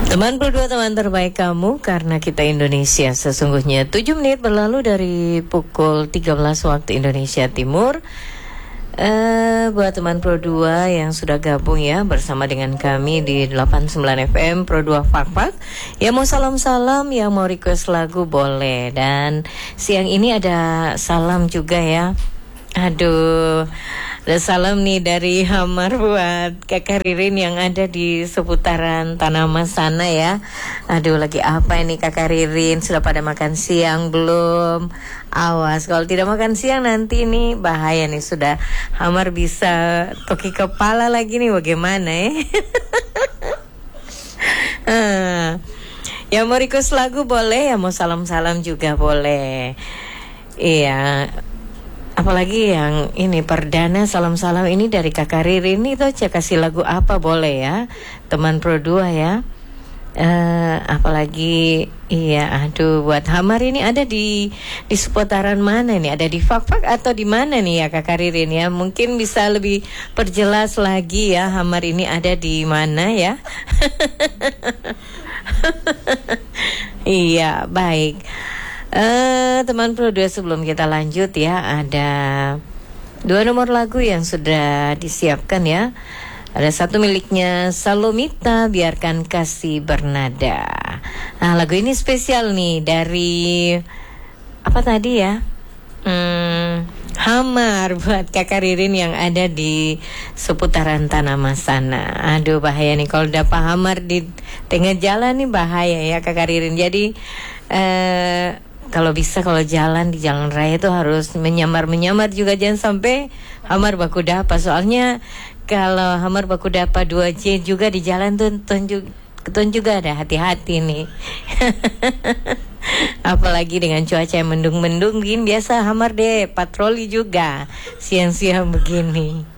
Teman berdua, teman terbaik kamu, karena kita Indonesia. Sesungguhnya 7 menit berlalu dari pukul 13 waktu Indonesia Timur. Buat teman Pro 2 yang sudah gabung ya bersama dengan kami di 89 FM Pro 2 Fakfak. Yang mau salam-salam, yang mau request lagu boleh. Dan siang ini ada salam juga ya. Aduh, ada salam nih dari Hamar buat Kakak Ririn yang ada di seputaran Tanah Mas sana ya. Aduh, lagi apa ini Kakak Ririn? Sudah pada makan siang belum? Awas, kalau tidak makan siang nanti nih bahaya nih. Sudah Hamar bisa toki kepala lagi nih, bagaimana ya? Yang mau request lagu boleh, yang mau salam-salam juga boleh. Iya. Apalagi yang ini perdana salam-salam ini dari Kakak Ririn itu aja, kasih lagu apa boleh ya teman Pro 2 ya. Apalagi iya, aduh, buat Hamar ini ada di seputaran mana nih? Ada di Fakfak atau di mana nih ya Kakak Ririn ya? Mungkin bisa lebih perjelas lagi ya, Hamar ini ada di mana ya? Iya, baik. Teman Pro 2, sebelum kita lanjut ya, ada 2 nomor lagu yang sudah disiapkan ya. Ada satu miliknya Salomita, Biarkan Kasih Bernada. Nah, lagu ini spesial nih dari apa tadi ya? Hamar buat Kakak Ririn yang ada di seputaran Tanah Mas sana. Aduh, bahaya nih kalau dapat Hamar di tengah jalan nih, bahaya ya Kakak Ririn. Jadi kalau bisa, kalau jalan di jalan raya itu harus menyamar juga, jangan sampai Hamar baku dapa. Soalnya kalau Hamar baku dapa 2J juga di jalan tuh keton juga ada, hati-hati nih. Apalagi dengan cuaca yang mendung-mendung gini, biasa Hamar deh patroli juga siang-siang begini.